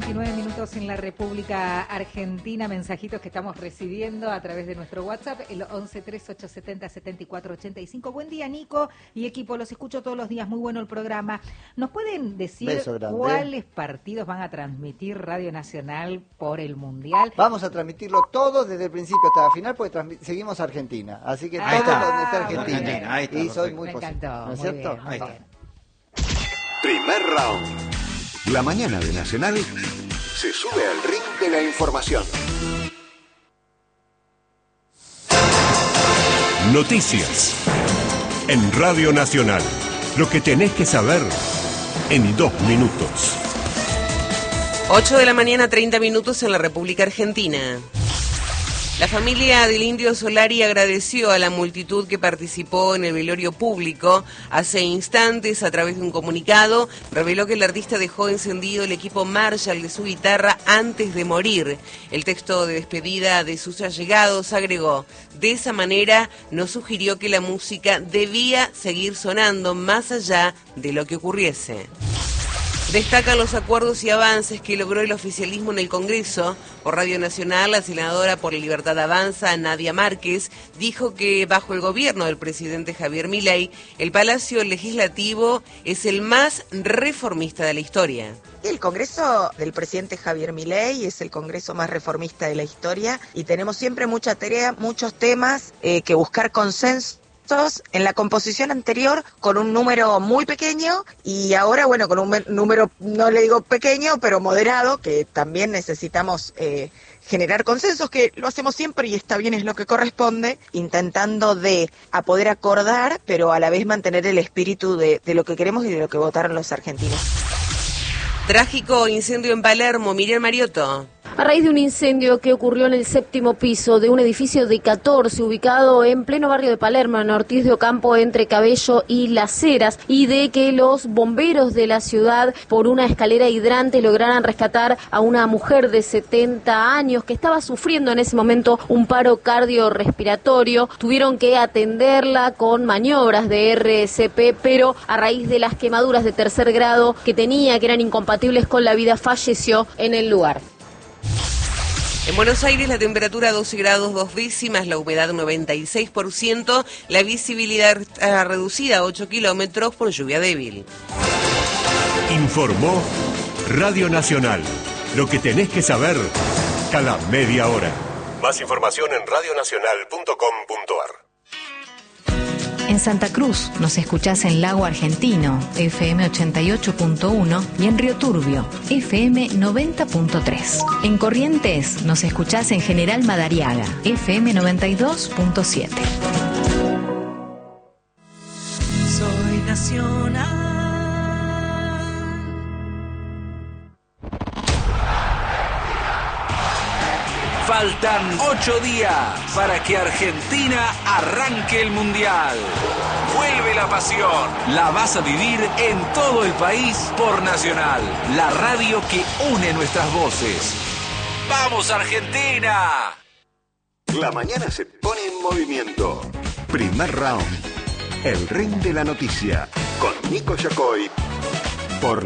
29 minutos en la República Argentina. Mensajitos que estamos recibiendo a través de nuestro WhatsApp, el 1138707485. Buen día, Nico y equipo. Los escucho todos los días. Muy bueno el programa. ¿Nos pueden decir cuáles partidos van a transmitir Radio Nacional por el Mundial? Vamos a transmitirlo todo desde el principio hasta la final, porque seguimos a Argentina. Así que todo donde está Argentina. Ahí está, y soy muy Me positivo. encantó. ¿No es Muy cierto? bien, muy bien. Primer round. La mañana de Nacional se sube al ring de la información. Noticias. En Radio Nacional. Lo que tenés que saber en 2 minutos. 8 de la mañana, 30 minutos en la República Argentina. La familia del Indio Solari agradeció a la multitud que participó en el velorio público. Hace instantes, a través de un comunicado, reveló que el artista dejó encendido el equipo Marshall de su guitarra antes de morir. El texto de despedida de sus allegados agregó: de esa manera nos sugirió que la música debía seguir sonando más allá de lo que ocurriese. Destacan los acuerdos y avances que logró el oficialismo en el Congreso. Por Radio Nacional, la senadora por la Libertad Avanza, Nadia Márquez, dijo que bajo el gobierno del presidente Javier Milei, el Palacio Legislativo es el más reformista de la historia. El Congreso del presidente Javier Milei es el Congreso más reformista de la historia y tenemos siempre mucha tarea, muchos temas que buscar consenso. En la composición anterior con un número muy pequeño y ahora, bueno, con un número, no le digo pequeño, pero moderado, que también necesitamos generar consensos, que lo hacemos siempre y está bien, es lo que corresponde, intentando a poder acordar, pero a la vez mantener el espíritu de lo que queremos y de lo que votaron los argentinos. Trágico incendio en Palermo, Miriam Mariotto. A raíz de un incendio que ocurrió en el 7º piso de un edificio de 14 ubicado en pleno barrio de Palermo, en Ortiz de Ocampo, entre Cabello y Las Heras, y de que los bomberos de la ciudad, por una escalera hidrante, lograran rescatar a una mujer de 70 años que estaba sufriendo en ese momento un paro cardiorrespiratorio. Tuvieron que atenderla con maniobras de RCP, pero a raíz de las quemaduras de 3er grado que tenía, que eran incompatibles con la vida, falleció en el lugar. En Buenos Aires la temperatura 12 grados 2 décimas, la humedad 96%, la visibilidad reducida a 8 kilómetros por lluvia débil. Informó Radio Nacional. Lo que tenés que saber cada media hora. Más información en radionacional.com.ar. En Santa Cruz nos escuchás en Lago Argentino, FM 88.1, y en Río Turbio, FM 90.3. En Corrientes nos escuchás en General Madariaga, FM 92.7. Soy nacional. Faltan 8 días para que Argentina arranque el Mundial. Vuelve la pasión. La vas a vivir en todo el país por Nacional, la radio que une nuestras voces. ¡Vamos, Argentina! La mañana se pone en movimiento. Primer round. El ring de la noticia. Con Nico Yacoy